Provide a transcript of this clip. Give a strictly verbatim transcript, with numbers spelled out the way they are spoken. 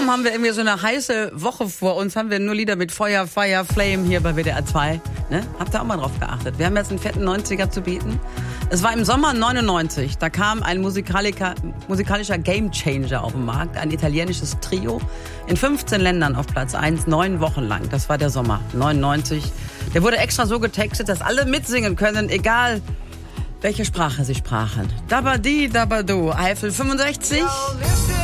Warum haben wir irgendwie so eine heiße Woche vor uns? Haben wir nur Lieder mit Feuer, Fire, Flame hier bei W D R zwei? Ne? Habt ihr auch mal drauf geachtet? Wir haben jetzt einen fetten neunziger zu bieten. Es war im Sommer neunundneunzig. Da kam ein musikalischer, musikalischer Gamechanger auf den Markt. Ein italienisches Trio. In fünfzehn Ländern auf Platz eins, neun Wochen lang. Das war der Sommer neunundneunzig. Der wurde extra so getextet, dass alle mitsingen können, egal welche Sprache sie sprachen. Dabadi, Dabadu, Eifel fünfundsechzig.